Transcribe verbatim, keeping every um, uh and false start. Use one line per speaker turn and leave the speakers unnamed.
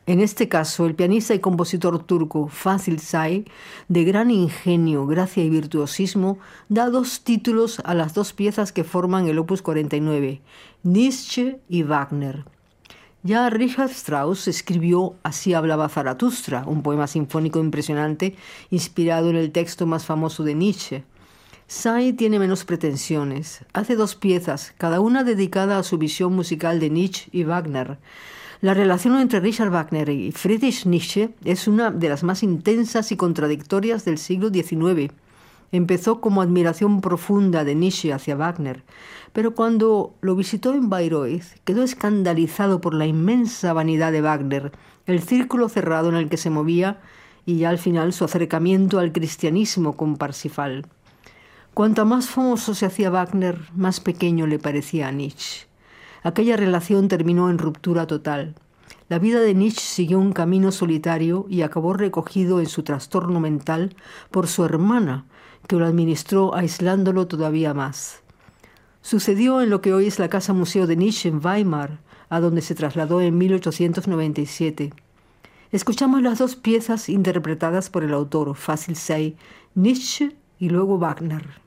En este caso, el pianista y compositor turco Fazıl Say, de gran ingenio, gracia y virtuosismo, da dos títulos a las dos piezas que forman el opus cuarenta y nueve, Nietzsche y Wagner. Ya Richard Strauss escribió Así hablaba Zaratustra, un poema sinfónico impresionante inspirado en el texto más famoso de Nietzsche. Say tiene menos pretensiones. Hace dos piezas, cada una dedicada a su visión musical de Nietzsche y Wagner. La relación entre Richard Wagner y Friedrich Nietzsche es una de las más intensas y contradictorias del siglo diecinueve. Empezó como admiración profunda de Nietzsche hacia Wagner, pero cuando lo visitó en Bayreuth quedó escandalizado por la inmensa vanidad de Wagner, el círculo cerrado en el que se movía y ya al final su acercamiento al cristianismo con Parsifal. Cuanto más famoso se hacía Wagner, más pequeño le parecía a Nietzsche. Aquella relación terminó en ruptura total. La vida de Nietzsche siguió un camino solitario y acabó recogido en su trastorno mental por su hermana, que lo administró aislándolo todavía más. Sucedió en lo que hoy es la Casa Museo de Nietzsche en Weimar, a donde se trasladó en mil ochocientos noventa y siete. Escuchamos las dos piezas interpretadas por el autor, Fazıl Say, Nietzsche y luego Wagner.